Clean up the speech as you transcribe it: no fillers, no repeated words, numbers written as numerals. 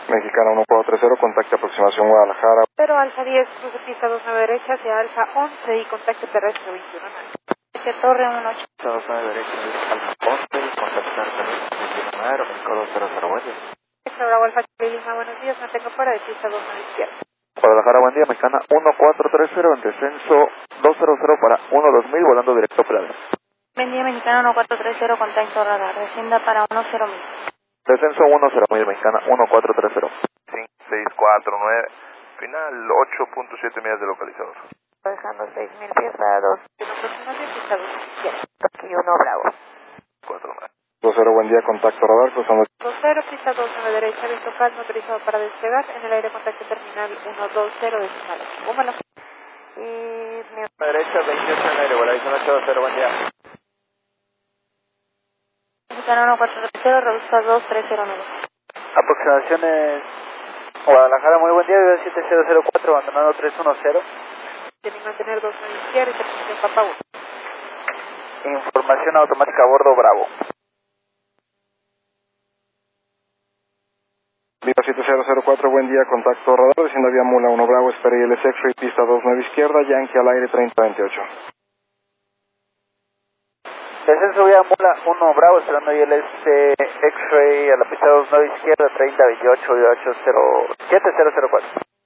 Mexicana 1430, contacto aproximación Guadalajara. Pero Alfa 10, cruce pista 29 derecha hacia Alfa 11 y contacto terrestre 21. Hacia Torre 18. 29 derecha, Alfa 11, contactar terrestre 21, México 200, buen día. Extra Bravo Alfa Lima, buenos días, mantengo fuera de pista 29 izquierda. Guadalajara, buen día, Mexicana 1430, en descenso 200 para 12000, volando directo Prada. Buen día, Mexicana 1430, contacto radar, descienda para 10000. Descenso 10000, Mexicana 1430. 5649, final 8.7 millas de localizador. Dejando 6000 pies para 2. Aproximación pista 2 izquierda. Aquí 1 Bravo. 49. 20, buen día, contacto radar, cruzando. 20, pista 29 derecha, viento calmo, autorizado para despegar. En el aire contacto terminal 120 decimal. Húmalo. Y mi... Derecha 28 en aire, volación 820, buen día. Mexicana 1430, revista 2309. Aproximaciones Guadalajara, muy buen día, 7004, abandonando 310. Tienen que mantener 29 izquierda y terminación Papa 1. Información automática a bordo, Bravo. Viva 7004, buen día, contacto radar, descienda vía Mula 1 Bravo, espera ILS X-Ray, pista 29 izquierda, Yankee al aire 3028. Descenso vía Mula 1 Bravo, esperando ILS X-Ray a la pista 29 izquierda, 3028 y 807 004.